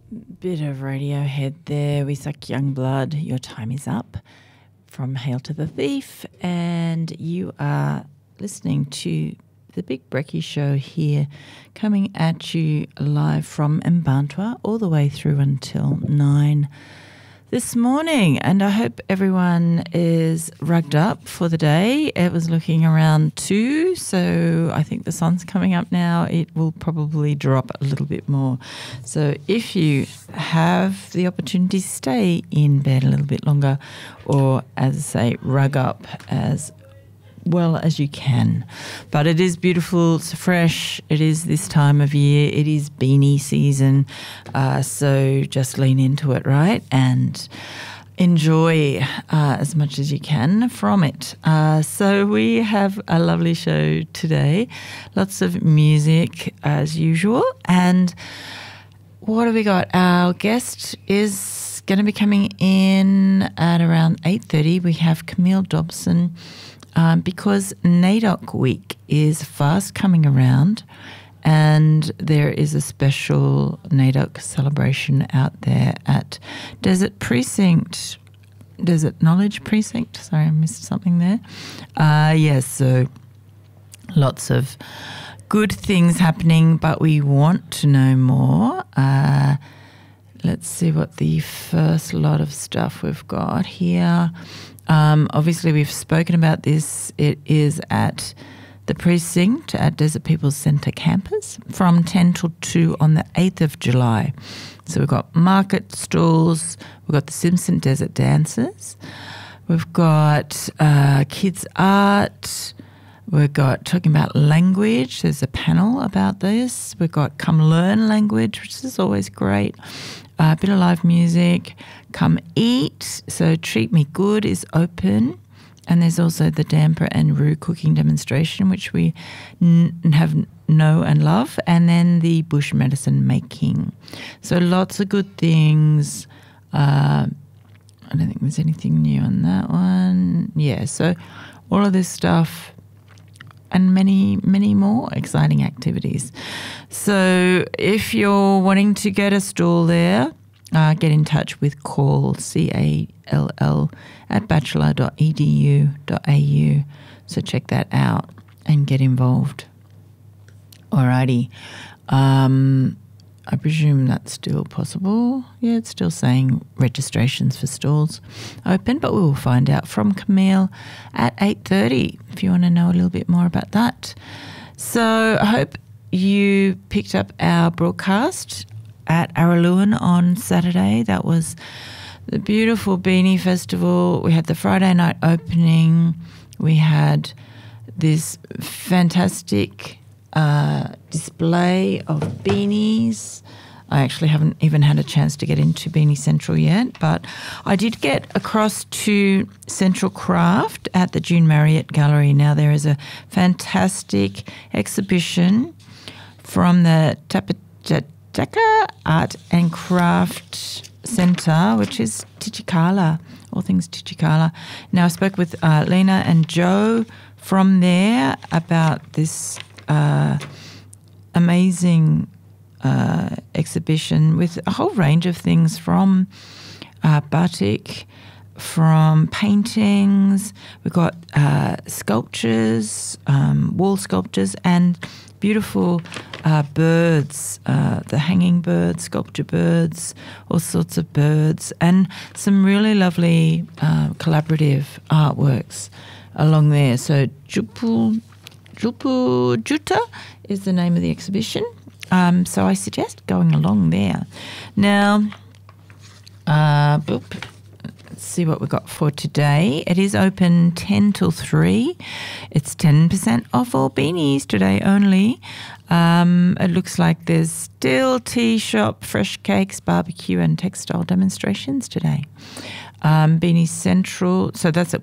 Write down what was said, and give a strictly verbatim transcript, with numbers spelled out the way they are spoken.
Bit of Radiohead there. We suck Youngblood. Your time is up from Hail to the Thief. And you are listening to the Big Brekkie Show here, coming at you live from Mbantua all the way through until nine this morning. And I hope everyone is rugged up for the day. It was looking around two, so I think the sun's coming up now. It will probably drop a little bit more. So if you have the opportunity to stay in bed a little bit longer, or as I say, rug up as well as you can. But it is beautiful, it's fresh, it is this time of year, it is beanie season, uh, so just lean into it, right, and enjoy uh, as much as you can from it. Uh, so we have a lovely show today, lots of music as usual, and what have we got? Our guest is going to be coming in at around eight thirty. We have Camille Dobson, Um, because NAIDOC Week is fast coming around, and there is a special NAIDOC celebration out there at Desert Precinct, Desert Knowledge Precinct. Sorry, I missed something there. Uh, yes, so lots of good things happening, but we want to know more. Uh, let's see what the first lot of stuff we've got here. Um, obviously, we've spoken about this. It is at the precinct at Desert People's Centre campus from ten till two on the eighth of July. So we've got market stalls, we've got the Simpson Desert Dancers, we've got uh, kids art, we've got talking about language. There's a panel about this. We've got Come Learn Language, which is always great. A uh, bit of live music. Come Eat. So Treat Me Good is open. And there's also the damper and roux cooking demonstration, which we n- have know and love. And then the bush medicine making. So lots of good things. Uh, I don't think there's anything new on that one. Yeah, so all of this stuff and many, many more exciting activities. So if you're wanting to get a stall there, uh, get in touch with call, C A L L, at bachelor dot e d u dot a u. So check that out and get involved. Alrighty. Um, I presume that's still possible. Yeah, it's still saying registrations for stalls open, but we will find out from Camille at eight thirty if you want to know a little bit more about that. So I hope you picked up our broadcast at Araluen on Saturday. That was the beautiful Beanie Festival. We had the Friday night opening. We had this fantastic Uh, display of beanies. I actually haven't even had a chance to get into Beanie Central yet, but I did get across to Central Craft at the June Marriott Gallery. Now there is a fantastic exhibition from the Tapataka Art and Craft Centre, which is Tichikala, all things Tichikala. Now I spoke with uh, Lena and Joe from there about this Uh, amazing uh, exhibition with a whole range of things from uh, batik, from paintings. We've got uh, sculptures, um, wall sculptures, and beautiful uh, birds, uh, the hanging birds, sculpture birds, all sorts of birds, and some really lovely uh, collaborative artworks along there. So Jupu Jupu Juta is the name of the exhibition. Um, so I suggest going along there. Now, uh, boop, let's see what we've got for today. It is open ten till three. It's ten percent off all beanies today only. Um, it looks like there's still tea shop, fresh cakes, barbecue and textile demonstrations today. Um, Beanie Central, so that's at